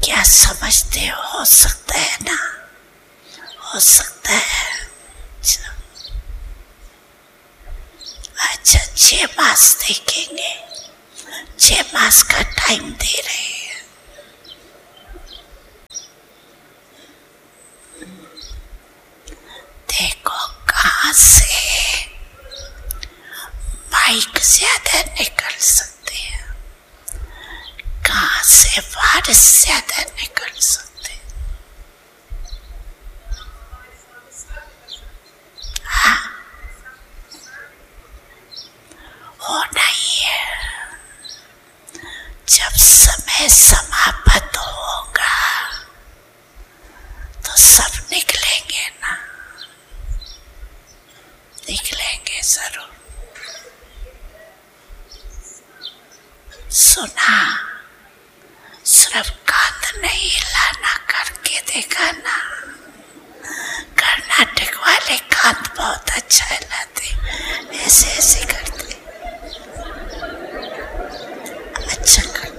क्या समझते हो सकता है ना, हो सकता है। अच्छा 6 मास देखेंगे, 6 मास का टाइम दे रहे हैं। देखो कहाँ से माइक ज्यादा निकल सकते हैं, कहाँ से वायरस ज्यादा निकल सकते हैं। हाँ होना ही है। जब समय समाप्त होगा तो सब निकलेंगे ना, निकलेंगे जरूर। सुना, सिर्फ कांध नहीं हिलाना, करके देखा ना। कर्नाटक वाले कांध बहुत अच्छा हिलाते, ऐसे ऐसे करते। अच्छा कर,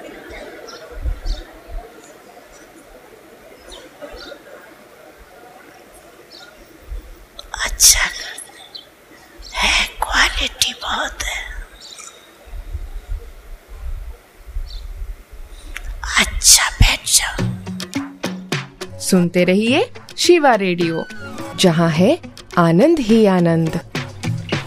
अच्छा करते है, क्वालिटी बहुत है। अच्छा बैठ जाओ। सुनते रहिए शिवा रेडियो, जहाँ है आनंद ही आनंद।